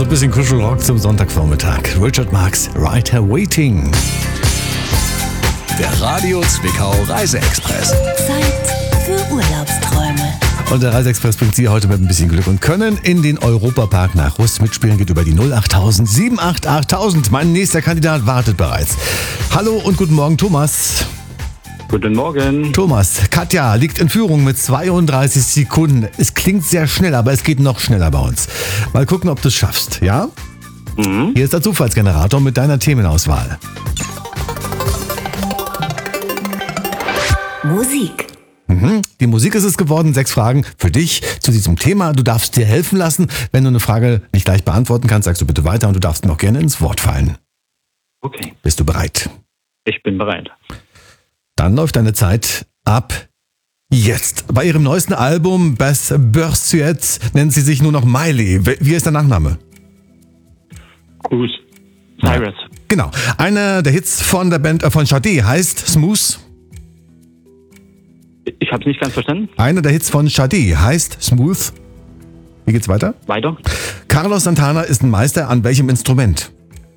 ein bisschen Kuschelrock zum Sonntagvormittag. Richard Marx, Right Here Waiting. Der Radio Zwickau Reiseexpress. Zeit für Urlaubsträume. Und der Reiseexpress bringt Sie heute mit ein bisschen Glück und Können in den Europapark nach Rust. Mitspielen geht über die 08000 788 8000. Mein nächster Kandidat wartet bereits. Hallo und guten Morgen, Thomas. Guten Morgen. Thomas, Katja liegt in Führung mit 32 Sekunden. Es klingt sehr schnell, aber es geht noch schneller bei uns. Mal gucken, ob du es schaffst, ja? Hier ist der Zufallsgenerator mit deiner Themenauswahl. Musik. Die Musik ist es geworden. 6 Fragen für dich zu diesem Thema. Du darfst dir helfen lassen. Wenn du eine Frage nicht gleich beantworten kannst, sagst du bitte weiter und du darfst mir auch gerne ins Wort fallen. Okay, Bist du bereit? ich bin bereit. Dann läuft deine Zeit ab jetzt. Bei ihrem neuesten Album Best Pursuit nennt sie sich nur noch Miley. Wie ist der Nachname? Cruz. Cyrus. Genau. Einer der Hits von der Band von Sade heißt Smooth. Ich habe es nicht ganz verstanden. Einer der Hits von Sade heißt Smooth. Wie geht's weiter? Weiter. Carlos Santana ist ein Meister an welchem Instrument?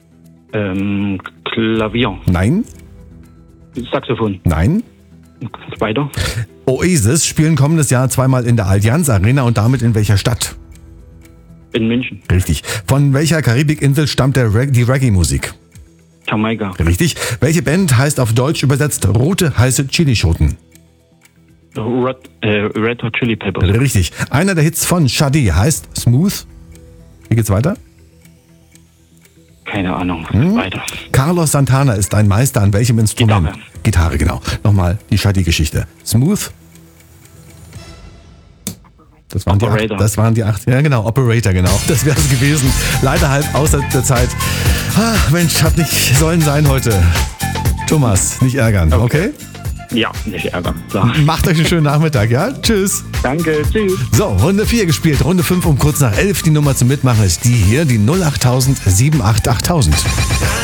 Klavier. Nein, Saxophon. nein. Weiter. Oasis spielen kommendes Jahr zweimal in der Allianz Arena und damit in welcher Stadt? In München. Richtig. Von welcher Karibikinsel stammt die Reggae-Musik? Jamaika. Richtig. Welche Band heißt auf Deutsch übersetzt rote heiße Chilischoten? Red Hot Chili Peppers. Richtig. Einer der Hits von Sade heißt Smooth. Wie geht's weiter? Keine Ahnung. Weiter. Carlos Santana ist ein Meister an welchem Instrument? Gitarre, genau. Nochmal die Sade-Geschichte. Smooth. Das waren Operator. die 8. Ja, genau. Operator, genau. Das wäre es gewesen. Leider halb außer der Zeit. Mensch, hat nicht sollen sein heute. Thomas, nicht ärgern, okay? Ja, nicht ärgern. So. Macht euch einen schönen Nachmittag, ja? Tschüss. Danke, tschüss. So, Runde 4 gespielt. Runde 5 um kurz nach 11. Die Nummer zum Mitmachen ist die hier, die 08000 788 8000.